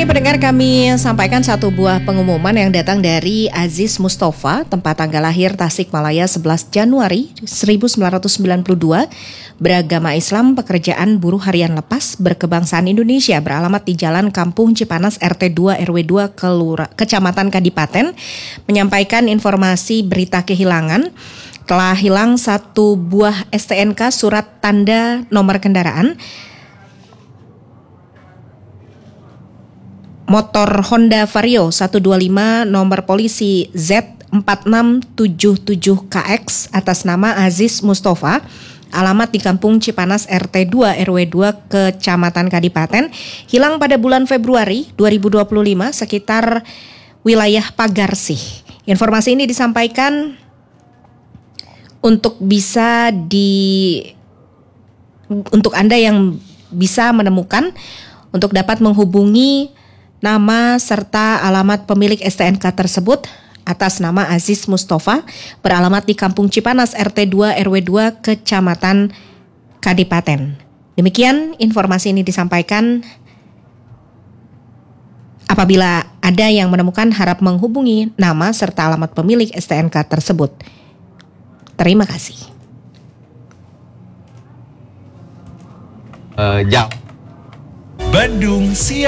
pendengar, kami sampaikan satu buah pengumuman yang datang dari Aziz Mustafa, tempat tanggal lahir Tasikmalaya 11 Januari 1992, beragama Islam, pekerjaan buruh harian lepas, berkebangsaan Indonesia, beralamat di Jalan Kampung Cipanas RT 2 RW 2 Kecamatan Kadipaten, menyampaikan informasi berita kehilangan. Telah hilang satu buah STNK surat tanda nomor kendaraan motor Honda Vario 125 nomor polisi Z4677KX atas nama Aziz Mustafa, alamat di Kampung Cipanas RT 2 RW 2 Kecamatan Kadipaten, hilang pada bulan Februari 2025 sekitar wilayah Pagarsih. Informasi ini disampaikan untuk Anda yang bisa menemukan, untuk dapat menghubungi nama serta alamat pemilik STNK tersebut atas nama Aziz Mustafa, beralamat di Kampung Cipanas RT 2 RW 2 Kecamatan Kadipaten. Demikian informasi ini disampaikan. Apabila ada yang menemukan, harap menghubungi nama serta alamat pemilik STNK tersebut. Terima kasih. Bandung Siang.